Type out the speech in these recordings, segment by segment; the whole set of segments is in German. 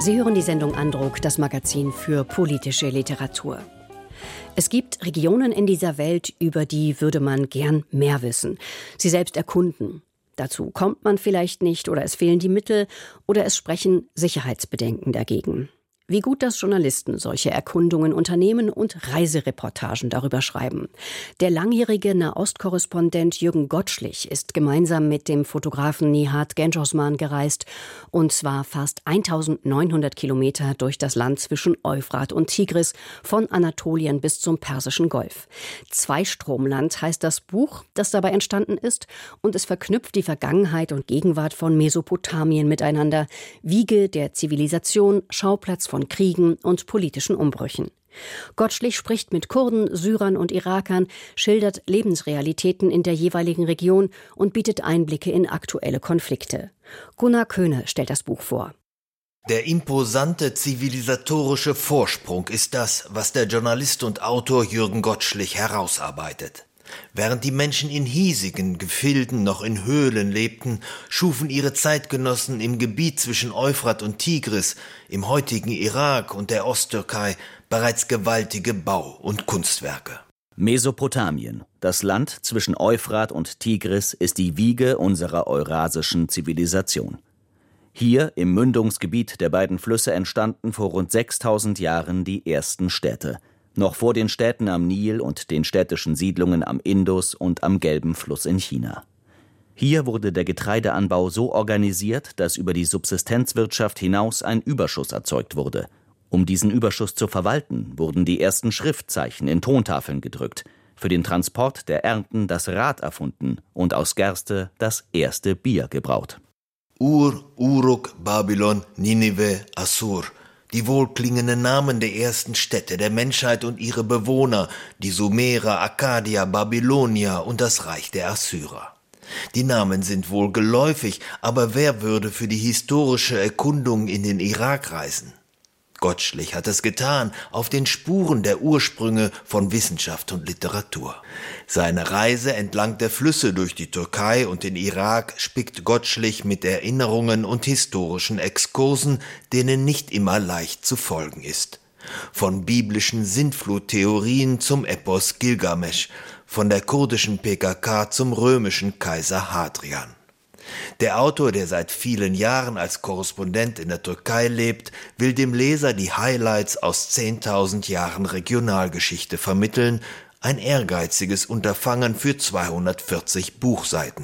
Sie hören die Sendung Andruck, das Magazin für politische Literatur. Es gibt Regionen in dieser Welt, über die würde man gern mehr wissen, sie selbst erkunden. Dazu kommt man vielleicht nicht oder es fehlen die Mittel oder es sprechen Sicherheitsbedenken dagegen. Wie gut, dass Journalisten solche Erkundungen unternehmen und Reisereportagen darüber schreiben. Der langjährige Nahostkorrespondent Jürgen Gottschlich ist gemeinsam mit dem Fotografen Nihat Gençosman gereist, und zwar fast 1900 Kilometer durch das Land zwischen Euphrat und Tigris, von Anatolien bis zum Persischen Golf. Zweistromland heißt das Buch, das dabei entstanden ist, und es verknüpft die Vergangenheit und Gegenwart von Mesopotamien miteinander, Wiege der Zivilisation, Schauplatz von Kriegen und politischen Umbrüchen. Gottschlich spricht mit Kurden, Syrern und Irakern, schildert Lebensrealitäten in der jeweiligen Region und bietet Einblicke in aktuelle Konflikte. Gunnar Köhne stellt das Buch vor. Der imposante zivilisatorische Vorsprung ist das, was der Journalist und Autor Jürgen Gottschlich herausarbeitet. Während die Menschen in hiesigen Gefilden noch in Höhlen lebten, schufen ihre Zeitgenossen im Gebiet zwischen Euphrat und Tigris, im heutigen Irak und der Osttürkei, bereits gewaltige Bau- und Kunstwerke. Mesopotamien, das Land zwischen Euphrat und Tigris, ist die Wiege unserer eurasischen Zivilisation. Hier im Mündungsgebiet der beiden Flüsse entstanden vor rund 6000 Jahren die ersten Städte. Noch vor den Städten am Nil und den städtischen Siedlungen am Indus und am Gelben Fluss in China. Hier wurde der Getreideanbau so organisiert, dass über die Subsistenzwirtschaft hinaus ein Überschuss erzeugt wurde. Um diesen Überschuss zu verwalten, wurden die ersten Schriftzeichen in Tontafeln gedrückt, für den Transport der Ernten das Rad erfunden und aus Gerste das erste Bier gebraut. Ur, Uruk, Babylon, Ninive, Assur. Die wohlklingenden Namen der ersten Städte der Menschheit und ihre Bewohner, die Sumerer, Akkadier, Babylonier und das Reich der Assyrer. Die Namen sind wohl geläufig, aber wer würde für die historische Erkundung in den Irak reisen? Gottschlich hat es getan, auf den Spuren der Ursprünge von Wissenschaft und Literatur. Seine Reise entlang der Flüsse durch die Türkei und den Irak spickt Gottschlich mit Erinnerungen und historischen Exkursen, denen nicht immer leicht zu folgen ist. Von biblischen Sintfluttheorien zum Epos Gilgamesch, von der kurdischen PKK zum römischen Kaiser Hadrian. Der Autor, der seit vielen Jahren als Korrespondent in der Türkei lebt, will dem Leser die Highlights aus 10.000 Jahren Regionalgeschichte vermitteln, ein ehrgeiziges Unterfangen für 240 Buchseiten.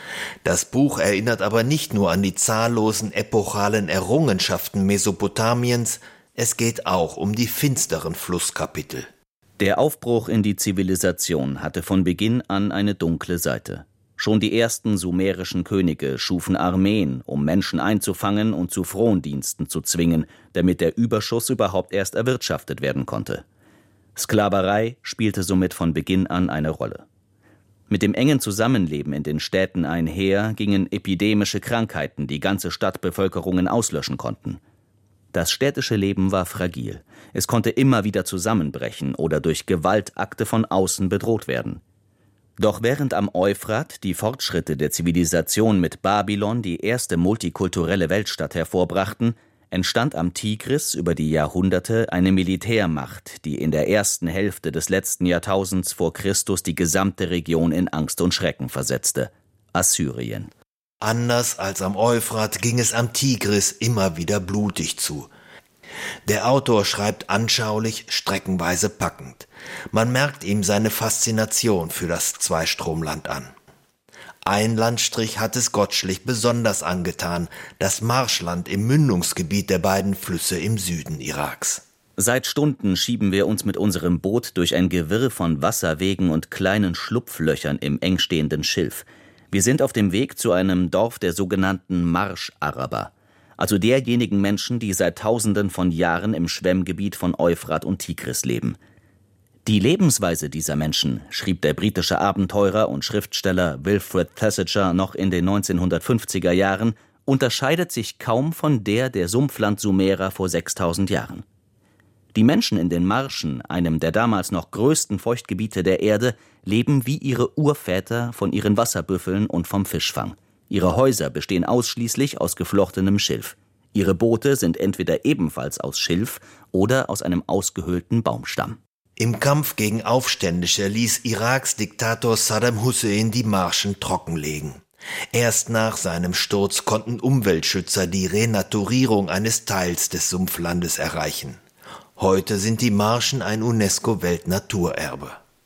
Das Buch erinnert aber nicht nur an die zahllosen epochalen Errungenschaften Mesopotamiens, es geht auch um die finsteren Flusskapitel. Der Aufbruch in die Zivilisation hatte von Beginn an eine dunkle Seite. Schon die ersten sumerischen Könige schufen Armeen, um Menschen einzufangen und zu Frondiensten zu zwingen, damit der Überschuss überhaupt erst erwirtschaftet werden konnte. Sklaverei spielte somit von Beginn an eine Rolle. Mit dem engen Zusammenleben in den Städten einher gingen epidemische Krankheiten, die ganze Stadtbevölkerungen auslöschen konnten. Das städtische Leben war fragil. Es konnte immer wieder zusammenbrechen oder durch Gewaltakte von außen bedroht werden. Doch während am Euphrat die Fortschritte der Zivilisation mit Babylon die erste multikulturelle Weltstadt hervorbrachten, entstand am Tigris über die Jahrhunderte eine Militärmacht, die in der ersten Hälfte des letzten Jahrtausends vor Christus die gesamte Region in Angst und Schrecken versetzte: Assyrien. Anders als am Euphrat ging es am Tigris immer wieder blutig zu. Der Autor schreibt anschaulich, streckenweise packend. Man merkt ihm seine Faszination für das Zweistromland an. Ein Landstrich hat es Gottschlich besonders angetan, das Marschland im Mündungsgebiet der beiden Flüsse im Süden Iraks. Seit Stunden schieben wir uns mit unserem Boot durch ein Gewirr von Wasserwegen und kleinen Schlupflöchern im eng stehenden Schilf. Wir sind auf dem Weg zu einem Dorf der sogenannten Marsch-Araber, also derjenigen Menschen, die seit Tausenden von Jahren im Schwemmgebiet von Euphrat und Tigris leben. Die Lebensweise dieser Menschen, schrieb der britische Abenteurer und Schriftsteller Wilfred Thesiger noch in den 1950er Jahren, unterscheidet sich kaum von der Sumpfland-Sumerer vor 6000 Jahren. Die Menschen in den Marschen, einem der damals noch größten Feuchtgebiete der Erde, leben wie ihre Urväter von ihren Wasserbüffeln und vom Fischfang. Ihre Häuser bestehen ausschließlich aus geflochtenem Schilf. Ihre Boote sind entweder ebenfalls aus Schilf oder aus einem ausgehöhlten Baumstamm. Im Kampf gegen Aufständische ließ Iraks Diktator Saddam Hussein die Marschen trockenlegen. Erst nach seinem Sturz konnten Umweltschützer die Renaturierung eines Teils des Sumpflandes erreichen. Heute sind die Marschen ein UNESCO-Weltnaturerbe.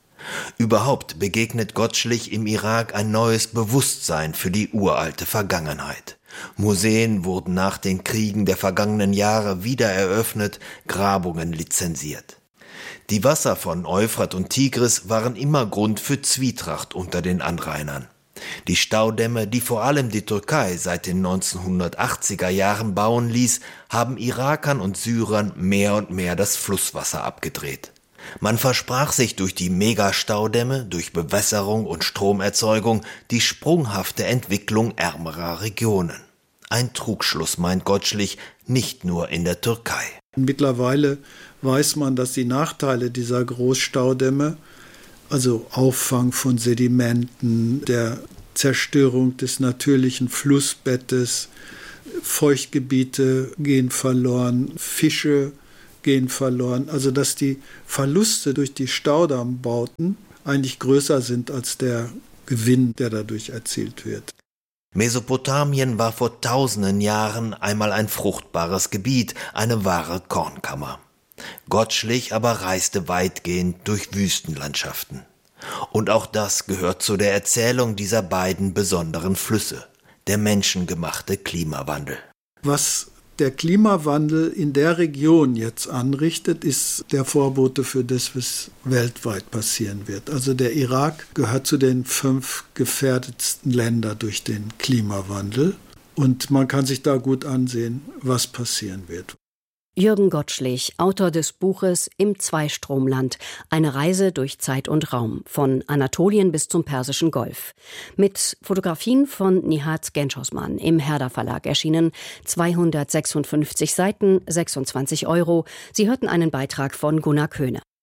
Überhaupt begegnet Gottschlich im Irak ein neues Bewusstsein für die uralte Vergangenheit. Museen wurden nach den Kriegen der vergangenen Jahre wieder eröffnet, Grabungen lizenziert. Die Wasser von Euphrat und Tigris waren immer Grund für Zwietracht unter den Anrainern. Die Staudämme, die vor allem die Türkei seit den 1980er Jahren bauen ließ, haben Irakern und Syrern mehr und mehr das Flusswasser abgedreht. Man versprach sich durch die Megastaudämme, durch Bewässerung und Stromerzeugung die sprunghafte Entwicklung ärmerer Regionen. Ein Trugschluss, meint Gottschlich, nicht nur in der Türkei. Mittlerweile weiß man, dass die Nachteile dieser Großstaudämme, also Auffang von Sedimenten, der Zerstörung des natürlichen Flussbettes, Feuchtgebiete gehen verloren, Fische gehen verloren, also dass die Verluste durch die Staudammbauten eigentlich größer sind als der Gewinn, der dadurch erzielt wird. Mesopotamien war vor tausenden Jahren einmal ein fruchtbares Gebiet, eine wahre Kornkammer. Gottschlich aber reiste weitgehend durch Wüstenlandschaften. Und auch das gehört zu der Erzählung dieser beiden besonderen Flüsse, der menschengemachte Klimawandel. Was der Klimawandel in der Region jetzt anrichtet, ist der Vorbote für das, was weltweit passieren wird. Also der Irak gehört zu den 5 gefährdetsten Ländern durch den Klimawandel. Und man kann sich da gut ansehen, was passieren wird. Jürgen Gottschlich, Autor des Buches Im Zweistromland, eine Reise durch Zeit und Raum, von Anatolien bis zum Persischen Golf. Mit Fotografien von Nihat Genschosman, im Herder Verlag erschienen, 256 Seiten, 26 €. Sie hörten einen Beitrag von Gunnar Köhne.